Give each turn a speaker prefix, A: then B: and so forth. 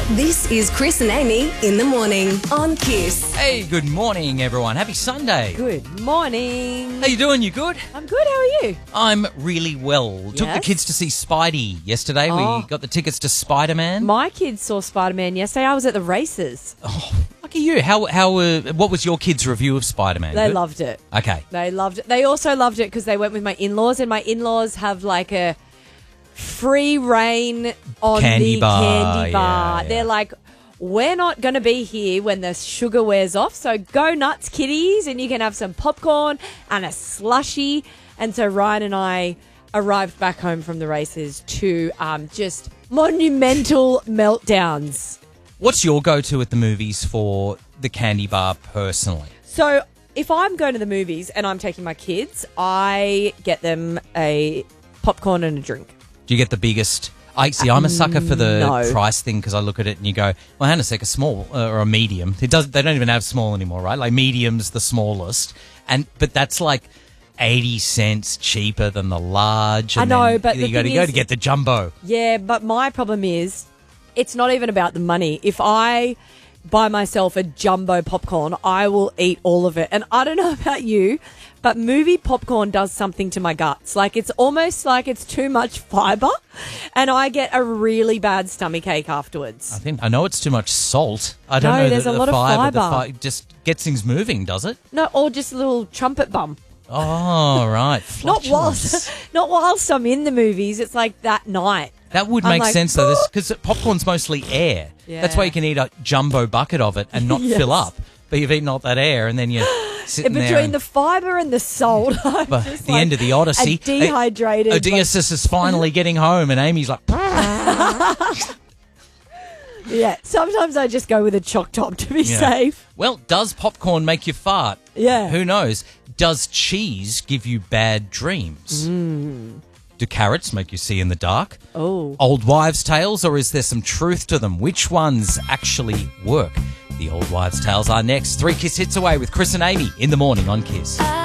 A: This is Chris and Amy in the morning on Kiss.
B: Hey, good morning, everyone. Happy Sunday.
C: Good morning.
B: How you doing? You good?
C: I'm good. How are you?
B: I'm really well. Took the
C: Yes?
B: kids to see Spidey yesterday.
C: Oh.
B: We got the tickets to Spider-Man.
C: My kids saw Spider-Man yesterday. I was at the races.
B: Lucky you. What was your kids' review of Spider-Man?
C: They
B: Good?
C: loved it.
B: Okay.
C: They loved it. They also loved it because they went with my in-laws, and my in-laws have like a free reign on
B: Candy
C: the
B: bar,
C: candy bar.
B: yeah.
C: They're like, we're not going to be here when the sugar wears off, so go nuts, kiddies, and you can have some popcorn and a slushie. And so Ryan and I arrived back home from the races to just monumental meltdowns.
B: What's your go-to at the movies for the candy bar personally?
C: So if I'm going to the movies and I'm taking my kids, I get them a popcorn and a drink.
B: Do you get the biggest? I'm a sucker for the
C: no.
B: price thing because I look at it and you go, well, hang on a sec, a small or a medium. They don't even have small anymore, right? Like medium's the smallest, but that's like 80 cents cheaper than the large. And
C: I know,
B: then
C: but
B: you
C: the
B: got to
C: thing
B: go
C: is-
B: to get the jumbo.
C: Yeah, but my problem is it's not even about the money. If I buy myself a jumbo popcorn, I will eat all of it. And I don't know about you, but movie popcorn does something to my guts. Like it's almost like it's too much fiber and I get a really bad stomachache afterwards.
B: I know it's too much salt. I don't
C: No,
B: know.
C: there's
B: that
C: a
B: the
C: lot of fibre.
B: just gets things moving, does it?
C: No, or just a little trumpet bum.
B: Oh, right.
C: Not
B: Flatulence.
C: whilst I'm in the movies. It's like that night.
B: That would
C: I'm
B: make
C: like,
B: sense, though, because popcorn's mostly air.
C: Yeah.
B: That's why you can eat a jumbo bucket of it and not
C: Yes.
B: fill up. But you've eaten all that air, and then you're sitting there.
C: Between
B: and-
C: the fibre and the salt, I'm
B: But
C: just
B: the
C: like
B: end of the Odyssey,
C: a dehydrated.
B: Odysseus is finally getting home, and Amy's like,
C: Yeah, sometimes I just go with a choc top to be
B: Yeah.
C: safe.
B: well, does popcorn make you fart?
C: Yeah.
B: Who knows? Does cheese give you bad dreams? Do carrots make you see in the dark?
C: Oh.
B: Old wives' tales, or is there some truth to them? Which ones actually work? The old wives' tales are next. 3 Kiss hits away with Chris and Amy in the morning on Kiss.